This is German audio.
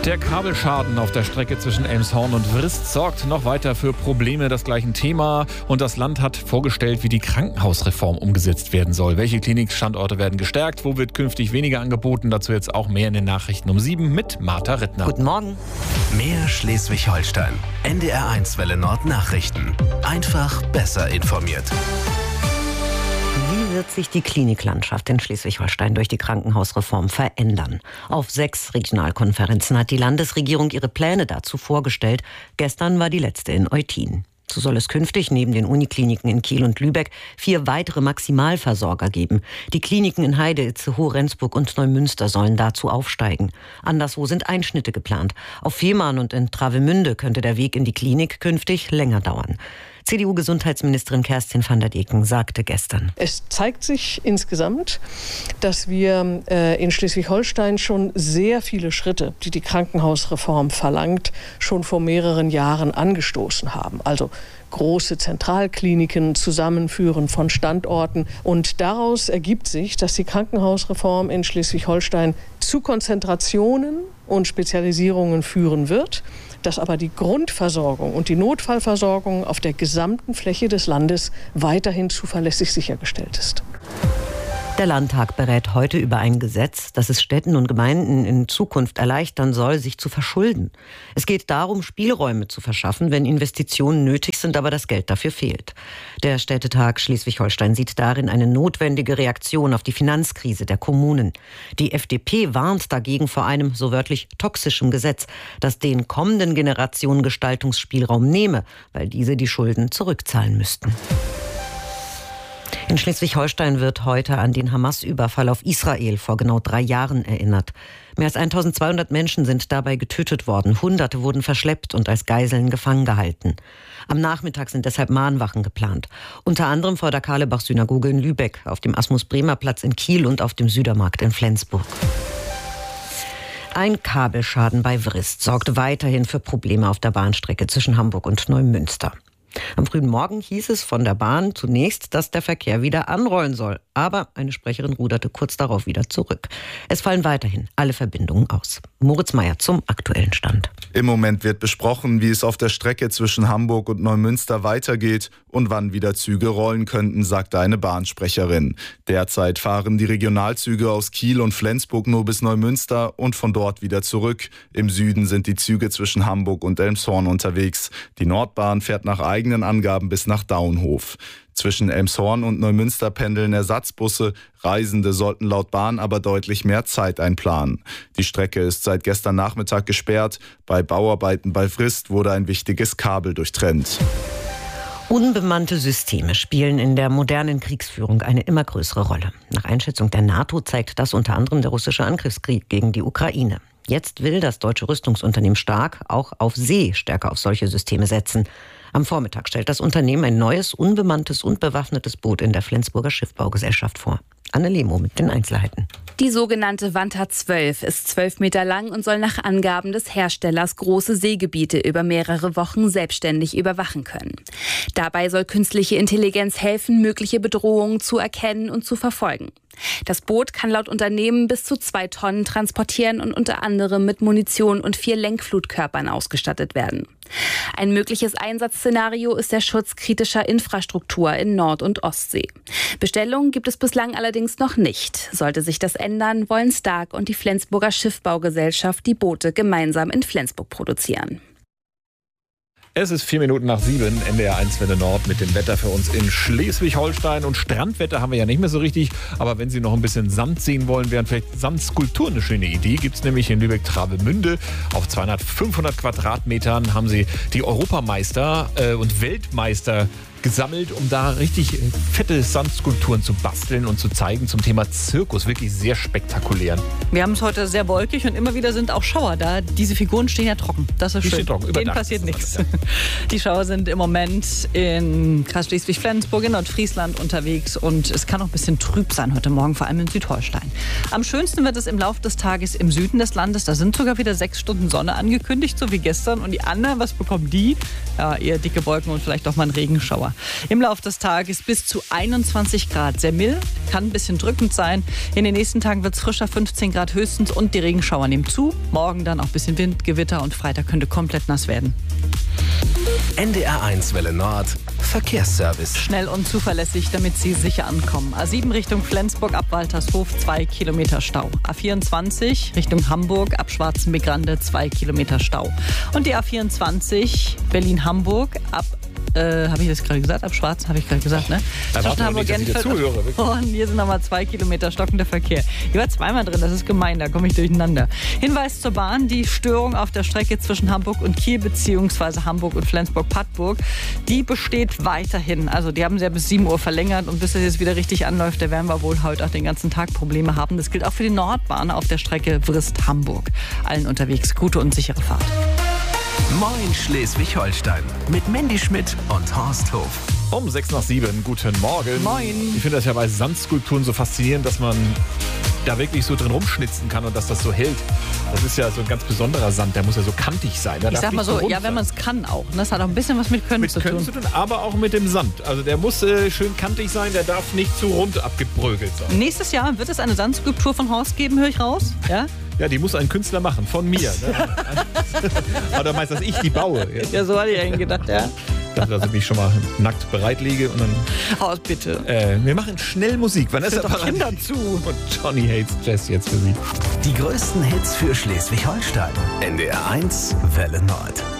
Der Kabelschaden auf der Strecke zwischen Elmshorn und Vrist sorgt noch weiter für Probleme. Das gleiche Thema. Und das Land hat vorgestellt, wie die Krankenhausreform umgesetzt werden soll. Welche Klinikstandorte werden gestärkt? Wo wird künftig weniger angeboten? Dazu jetzt auch mehr in den Nachrichten um 7 mit Martha Rittner. Guten Morgen. Mehr Schleswig-Holstein. NDR1 Welle Nord Nachrichten. Einfach besser informiert. Wie wird sich die Kliniklandschaft in Schleswig-Holstein durch die Krankenhausreform verändern? Auf 6 Regionalkonferenzen hat die Landesregierung ihre Pläne dazu vorgestellt. Gestern war die letzte in Eutin. So soll es künftig neben den Unikliniken in Kiel und Lübeck 4 weitere Maximalversorger geben. Die Kliniken in Heide, Itzehoe, Rendsburg und Neumünster sollen dazu aufsteigen. Anderswo sind Einschnitte geplant. Auf Fehmarn und in Travemünde könnte der Weg in die Klinik künftig länger dauern. CDU-Gesundheitsministerin Kerstin van der Decken sagte gestern: Es zeigt sich insgesamt, dass wir in Schleswig-Holstein schon sehr viele Schritte, die die Krankenhausreform verlangt, schon vor mehreren Jahren angestoßen haben. Also große Zentralkliniken, Zusammenführen von Standorten. Und daraus ergibt sich, dass die Krankenhausreform in Schleswig-Holstein zu Konzentrationen und Spezialisierungen führen wird, dass aber die Grundversorgung und die Notfallversorgung auf der gesamten Fläche des Landes weiterhin zuverlässig sichergestellt ist. Der Landtag berät heute über ein Gesetz, das es Städten und Gemeinden in Zukunft erleichtern soll, sich zu verschulden. Es geht darum, Spielräume zu verschaffen, wenn Investitionen nötig sind, aber das Geld dafür fehlt. Der Städtetag Schleswig-Holstein sieht darin eine notwendige Reaktion auf die Finanzkrise der Kommunen. Die FDP warnt dagegen vor einem, so wörtlich, toxischen Gesetz, das den kommenden Generationen Gestaltungsspielraum nehme, weil diese die Schulden zurückzahlen müssten. In Schleswig-Holstein wird heute an den Hamas-Überfall auf Israel vor genau 3 Jahren erinnert. Mehr als 1200 Menschen sind dabei getötet worden. Hunderte wurden verschleppt und als Geiseln gefangen gehalten. Am Nachmittag sind deshalb Mahnwachen geplant. Unter anderem vor der Karlebach-Synagoge in Lübeck, auf dem Asmus-Bremer-Platz in Kiel und auf dem Südermarkt in Flensburg. Ein Kabelschaden bei Vrist sorgt weiterhin für Probleme auf der Bahnstrecke zwischen Hamburg und Neumünster. Am frühen Morgen hieß es von der Bahn zunächst, dass der Verkehr wieder anrollen soll. Aber eine Sprecherin ruderte kurz darauf wieder zurück. Es fallen weiterhin alle Verbindungen aus. Moritz Meyer zum aktuellen Stand. Im Moment wird besprochen, wie es auf der Strecke zwischen Hamburg und Neumünster weitergeht und wann wieder Züge rollen könnten, sagte eine Bahnsprecherin. Derzeit fahren die Regionalzüge aus Kiel und Flensburg nur bis Neumünster und von dort wieder zurück. Im Süden sind die Züge zwischen Hamburg und Elmshorn unterwegs. Die Nordbahn fährt nach eigenen Angaben bis nach Daunhof. Zwischen Elmshorn und Neumünster pendeln Ersatzbusse. Reisende sollten laut Bahn aber deutlich mehr Zeit einplanen. Die Strecke ist seit gestern Nachmittag gesperrt. Bei Bauarbeiten bei Vrist wurde ein wichtiges Kabel durchtrennt. Unbemannte Systeme spielen in der modernen Kriegsführung eine immer größere Rolle. Nach Einschätzung der NATO zeigt das unter anderem der russische Angriffskrieg gegen die Ukraine. Jetzt will das deutsche Rüstungsunternehmen Stark auch auf See stärker auf solche Systeme setzen. Am Vormittag stellt das Unternehmen ein neues, unbemanntes und bewaffnetes Boot in der Flensburger Schiffbaugesellschaft vor. Anne Lemo mit den Einzelheiten. Die sogenannte Wanta 12 ist 12 Meter lang und soll nach Angaben des Herstellers große Seegebiete über mehrere Wochen selbstständig überwachen können. Dabei soll künstliche Intelligenz helfen, mögliche Bedrohungen zu erkennen und zu verfolgen. Das Boot kann laut Unternehmen bis zu 2 Tonnen transportieren und unter anderem mit Munition und 4 Lenkflutkörpern ausgestattet werden. Ein mögliches Einsatzszenario ist der Schutz kritischer Infrastruktur in Nord- und Ostsee. Bestellungen gibt es bislang allerdings noch nicht. Sollte sich das ändern, wollen Stark und die Flensburger Schiffbaugesellschaft die Boote gemeinsam in Flensburg produzieren. Es ist 7:04, NDR1 Welle Nord mit dem Wetter für uns in Schleswig-Holstein. Und Strandwetter haben wir ja nicht mehr so richtig. Aber wenn Sie noch ein bisschen Sand sehen wollen, wären vielleicht Sandskulpturen eine schöne Idee. Gibt es nämlich in Lübeck-Travemünde. Auf 500 Quadratmetern haben sie die Europameister und Weltmeister gesammelt, um da richtig fette Sandskulpturen zu basteln und zu zeigen zum Thema Zirkus. Wirklich sehr spektakulär. Wir haben es heute sehr wolkig und immer wieder sind auch Schauer da. Diese Figuren stehen ja trocken. Das ist schön. Denen passiert nichts. Die Schauer sind im Moment in Kreis Schleswig-Flensburg, in Nordfriesland unterwegs und es kann auch ein bisschen trüb sein heute Morgen, vor allem in Südholstein. Am schönsten wird es im Laufe des Tages im Süden des Landes. Da sind sogar wieder 6 Stunden Sonne angekündigt, so wie gestern. Und die anderen, was bekommen die? Ja, eher dicke Wolken und vielleicht auch mal einen Regenschauer. Im Laufe des Tages bis zu 21 Grad. Sehr mild, kann ein bisschen drückend sein. In den nächsten Tagen wird es frischer, 15 Grad höchstens und die Regenschauer nehmen zu. Morgen dann auch ein bisschen Wind, Gewitter und Freitag könnte komplett nass werden. NDR1 Welle Nord, Verkehrsservice. Schnell und zuverlässig, damit Sie sicher ankommen. A7 Richtung Flensburg ab Waltershof, 2 Kilometer Stau. A24 Richtung Hamburg ab Schwarzenbeck-Grande, 2 Kilometer Stau. Und die A24 Berlin-Hamburg ab habe ich das gerade gesagt? Ab Schwarz habe ich gerade gesagt, ne? Und hier sind nochmal 2 Kilometer stockender Verkehr. Ich war zweimal drin, das ist gemein, da komme ich durcheinander. Hinweis zur Bahn, die Störung auf der Strecke zwischen Hamburg und Kiel bzw. Hamburg und Flensburg-Pattburg, die besteht weiterhin. Also die haben sie ja bis 7 Uhr verlängert und bis das jetzt wieder richtig anläuft, da werden wir wohl heute auch den ganzen Tag Probleme haben. Das gilt auch für die Nordbahn auf der Strecke Vrist-Hamburg. Allen unterwegs gute und sichere Fahrt. Moin Schleswig-Holstein mit Mandy Schmidt und Horst Hof. Um 6:06, guten Morgen. Moin. Ich finde das ja bei Sandskulpturen so faszinierend, dass man da wirklich so drin rumschnitzen kann und dass das so hält. Das ist ja so ein ganz besonderer Sand, der muss ja so kantig sein. Ich sag mal so, ja, wenn man es kann auch. Das hat auch ein bisschen was mit Können zu tun. Aber auch mit dem Sand. Also der muss schön kantig sein, der darf nicht zu rund abgebrögelt sein. Nächstes Jahr wird es eine Sandskulptur von Horst geben, höre ich raus. Ja? Ja, die muss ein Künstler machen, von mir. Ne? Oder meinst du, dass ich die baue? Ja, so hatte ich eigentlich gedacht, ja. Ich dachte, dass ich mich schon mal nackt bereit lege und dann... Horst, bitte. Wir machen schnell Musik. Vanessa doch Kinder zu. Und Johnny Hates Jazz jetzt für Sie. Die größten Hits für Schleswig-Holstein. NDR1 Welle Nord.